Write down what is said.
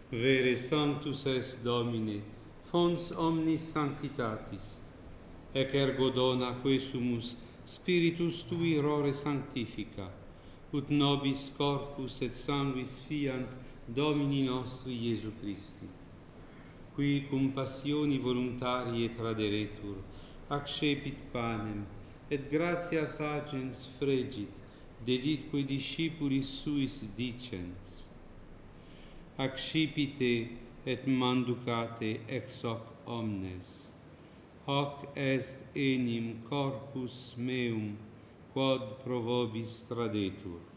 Vere sanctus est Domine, fons omnis sanctitatis, ec ergo dona quae sumus Spiritus Tui rore sanctifica, ut nobis corpus et sanguis fiant Domini nostri Iesu Christi, qui cum passioni voluntarie traderetur, accepit panem, et gratias agens fregit, deditque discipulis suis dicens, accipite et manducate ex hoc omnes. Hoc est enim corpus meum, quod pro vobis tradetur.